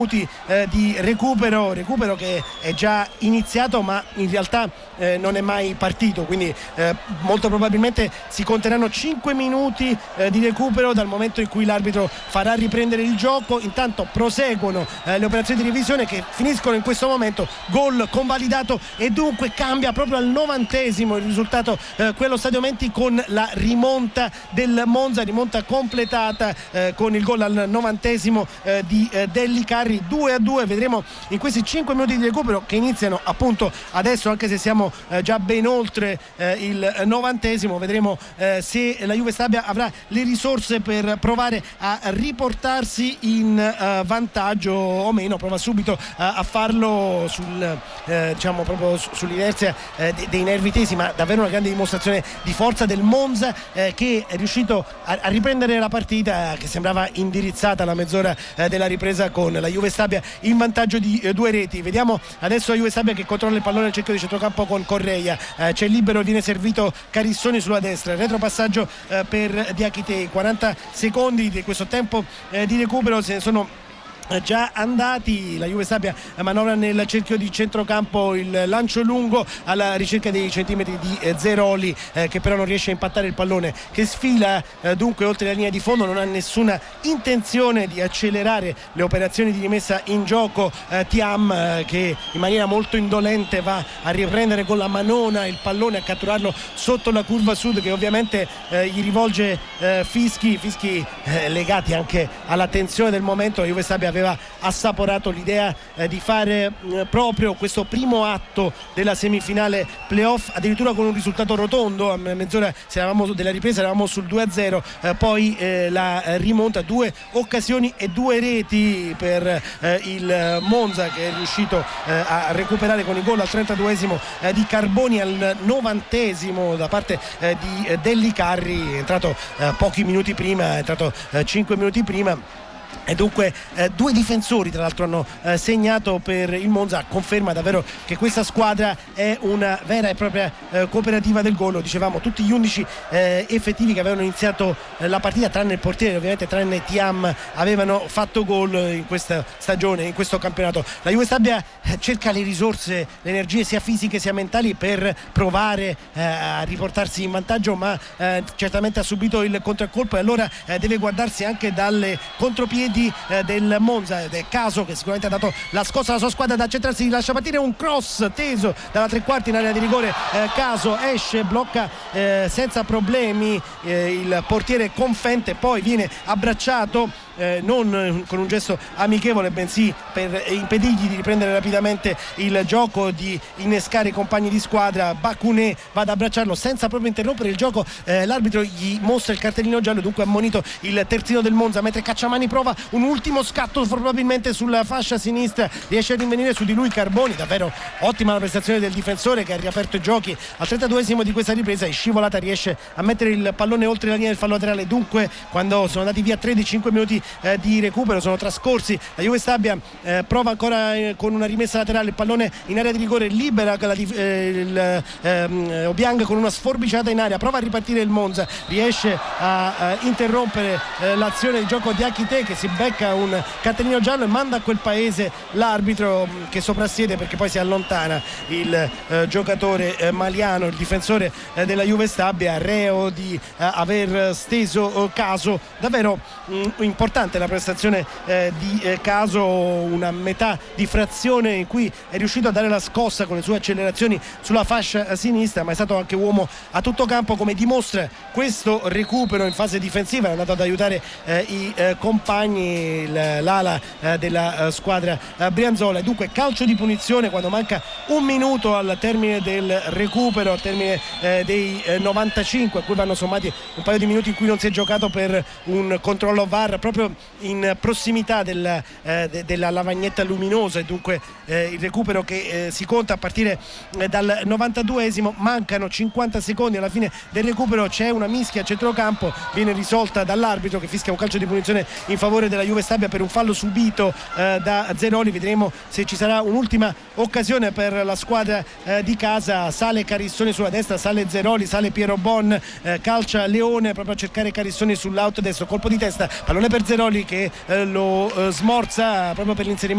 di recupero che è già iniziato ma in realtà non è mai partito, quindi molto probabilmente si conteranno 5 minuti di recupero dal momento in cui l'arbitro farà riprendere il gioco. Intanto proseguono le operazioni di revisione che finiscono in questo momento, gol convalidato e dunque cambia proprio al 90esimo il risultato quello Stadio Menti con la rimonta del Monza, rimonta completata con il gol al 90esimo di Delli Carri. 2-2, vedremo in questi 5 minuti di recupero che iniziano appunto adesso, anche se siamo già ben oltre il 90esimo, vedremo se la Juve Stabia avrà le risorse per provare a riportarsi in vantaggio o meno. Prova subito a farlo diciamo proprio sull'inerzia dei nervi tesi, ma davvero una grande dimostrazione di forza del Monza che è riuscito a riprendere la partita che sembrava indirizzata alla mezz'ora della ripresa con la Juve Stabia in vantaggio di 2 reti. Vediamo adesso la Juve Stabia che controlla il pallone al cerchio di centrocampo con Correia, c'è libero, viene servito Carissoni sulla destra, retropassaggio per Diakité. 40 secondi di questo tempo di recupero se ne sono già andati. La Juve Stabia manovra nel cerchio di centrocampo, il lancio lungo alla ricerca dei centimetri di Zeroli che però non riesce a impattare il pallone, che sfila dunque oltre la linea di fondo, non ha nessuna intenzione di accelerare le operazioni di rimessa in gioco. Thiam che in maniera molto indolente va a riprendere con la manona il pallone, a catturarlo sotto la curva sud, che ovviamente gli rivolge fischi legati anche alla tensione del momento. La Juve Stabia aveva assaporato l'idea di fare proprio questo primo atto della semifinale playoff addirittura con un risultato rotondo. A mezz'ora della ripresa eravamo sul 2-0, poi la rimonta, 2 occasioni e 2 reti per il Monza, che è riuscito a recuperare con il gol al 32esimo di Carboni, al 90esimo da parte di Delli Carri, è entrato pochi minuti prima, è entrato 5 minuti prima. E dunque 2 difensori tra l'altro hanno segnato per il Monza, conferma davvero che questa squadra è una vera e propria cooperativa del gol. Lo dicevamo, tutti gli 11 effettivi che avevano iniziato la partita, tranne il portiere ovviamente, tranne Thiam, avevano fatto gol in questa stagione, in questo campionato. La Juve Stabia cerca le risorse, le energie sia fisiche sia mentali per provare a riportarsi in vantaggio, ma certamente ha subito il contraccolpo e allora deve guardarsi anche dalle contropiedi del Monza, ed è Caso che sicuramente ha dato la scossa alla sua squadra da centrarsi, lascia partire un cross teso dalla tre quarti in area di rigore. Caso esce, blocca senza problemi il portiere Confente, poi viene abbracciato non con un gesto amichevole, bensì per impedirgli di riprendere rapidamente il gioco, di innescare i compagni di squadra. Bakuné va ad abbracciarlo senza proprio interrompere il gioco, l'arbitro gli mostra il cartellino giallo, dunque ammonito il terzino del Monza, mentre Cacciamani prova un ultimo scatto probabilmente sulla fascia sinistra, riesce a rinvenire su di lui Carboni. Davvero ottima la prestazione del difensore che ha riaperto i giochi al 32esimo di questa ripresa, in scivolata riesce a mettere il pallone oltre la linea del fallo laterale. Dunque quando sono andati via 5 minuti di recupero sono trascorsi, la Juve Stabia prova ancora con una rimessa laterale, il pallone in area di rigore, libera Obiang con una sforbiciata in aria, prova a ripartire il Monza, riesce a interrompere l'azione di gioco di Akité, che si becca un cartellino giallo e manda a quel paese l'arbitro, che soprassiede perché poi si allontana il giocatore maliano, il difensore della Juve Stabia, reo di aver steso Caso. Davvero importante la prestazione di Caso, una metà di frazione in cui è riuscito a dare la scossa con le sue accelerazioni sulla fascia sinistra, ma è stato anche uomo a tutto campo, come dimostra questo recupero in fase difensiva. È andato ad aiutare i compagni, l'ala della squadra brianzola. E dunque calcio di punizione quando manca un minuto al termine del recupero, al termine dei 95, a cui vanno sommati un paio di minuti in cui non si è giocato per un controllo VAR proprio in prossimità della lavagnetta luminosa, e dunque il recupero che si conta a partire dal 92esimo. Mancano 50 secondi alla fine del recupero, c'è una mischia a centrocampo, viene risolta dall'arbitro che fischia un calcio di punizione in favore della Juve Stabia per un fallo subito da Zeroli. Vedremo se ci sarà un'ultima occasione per la squadra di casa. Sale Carissoni sulla destra, sale Zeroli, sale Piero Bon, calcia Leone proprio a cercare Carissoni sull'out destro, colpo di testa, pallone per Zeroli che lo smorza proprio per l'inserimento